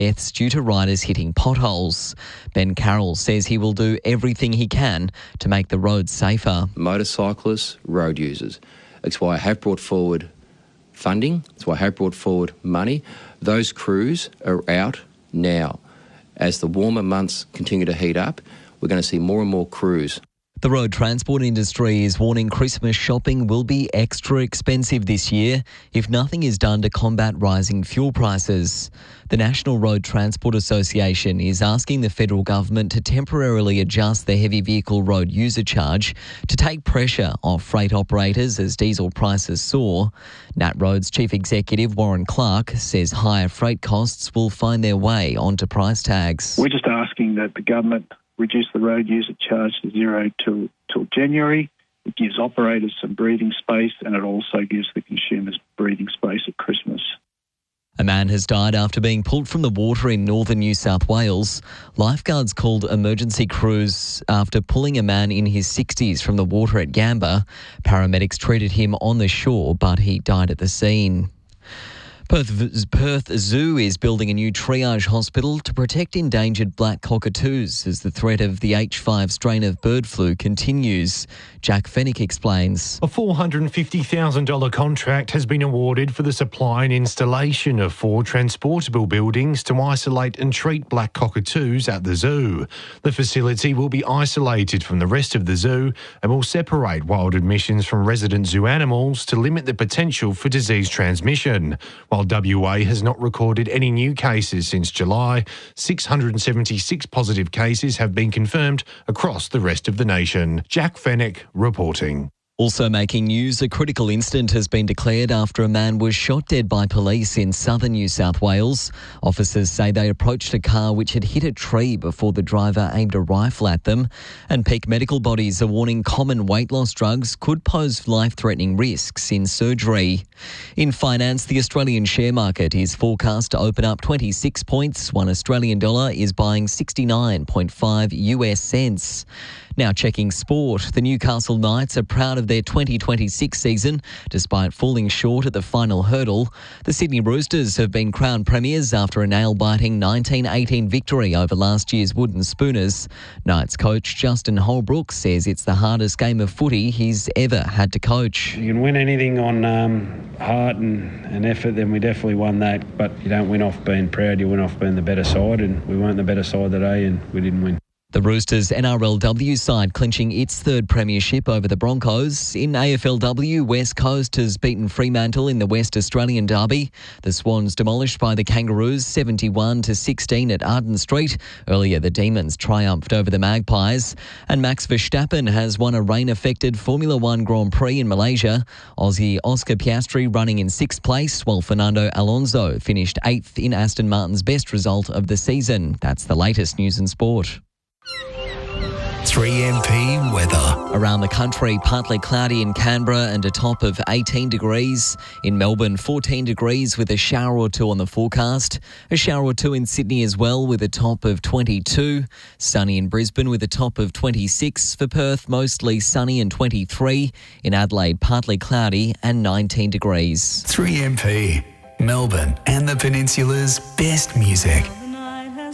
deaths due to riders hitting potholes. Ben Carroll says he will do everything he can to make the roads safer. Motorcyclists, road users. That's why I have brought forward funding. That's why I have brought forward money. Those crews are out now. As the warmer months continue to heat up, we're going to see more and more crews. The road transport industry is warning Christmas shopping will be extra expensive this year if nothing is done to combat rising fuel prices. The National Road Transport Association is asking the federal government to temporarily adjust the heavy vehicle road user charge to take pressure off freight operators as diesel prices soar. NatRoad's Chief Executive Warren Clark says higher freight costs will find their way onto price tags. We're just asking that the government reduce the road user charge to zero till January. It gives operators some breathing space, and it also gives the consumers breathing space at Christmas. A man has died after being pulled from the water in northern New South Wales. Lifeguards called emergency crews after pulling a man in his 60s from the water at Gamba. Paramedics treated him on the shore, but he died at the scene. Perth Zoo is building a new triage hospital to protect endangered black cockatoos as the threat of the H5 strain of bird flu continues. Jack Fennick explains. A $450,000 contract has been awarded for the supply and installation of 4 transportable buildings to isolate and treat black cockatoos at the zoo. The facility will be isolated from the rest of the zoo and will separate wild admissions from resident zoo animals to limit the potential for disease transmission. While WA has not recorded any new cases since July, 676 positive cases have been confirmed across the rest of the nation. Jack Fennick reporting. Also making news, a critical incident has been declared after a man was shot dead by police in southern New South Wales. Officers say they approached a car which had hit a tree before the driver aimed a rifle at them. And peak medical bodies are warning common weight loss drugs could pose life-threatening risks in surgery. In finance, the Australian share market is forecast to open up 26 points. One Australian dollar is buying 69.5 US cents. Now checking sport, the Newcastle Knights are proud of their 2026 season despite falling short at the final hurdle. The Sydney Roosters have been crowned premiers after a nail-biting 19-18 victory over last year's Wooden Spooners. Knights coach Justin Holbrook says it's the hardest game of footy he's ever had to coach. You can win anything on heart and effort, then we definitely won that, but you don't win off being proud, you win off being the better side, and we weren't the better side today and we didn't win. The Roosters NRLW side clinching its third premiership over the Broncos. In AFLW, West Coast has beaten Fremantle in the West Australian Derby. The Swans demolished by the Kangaroos 71-16 at Arden Street. Earlier, the Demons triumphed over the Magpies. And Max Verstappen has won a rain-affected Formula One Grand Prix in Malaysia. Aussie Oscar Piastri running in 6th place, while Fernando Alonso finished 8th in Aston Martin's best result of the season. That's the latest news and sport. 3MP weather. Around the country, partly cloudy in Canberra and a top of 18 degrees. In Melbourne, 14 degrees with a shower or two on the forecast. A shower or two in Sydney as well with a top of 22. Sunny in Brisbane with a top of 26. For Perth, mostly sunny and 23. In Adelaide, partly cloudy and 19 degrees. 3MP, Melbourne and the Peninsula's best music.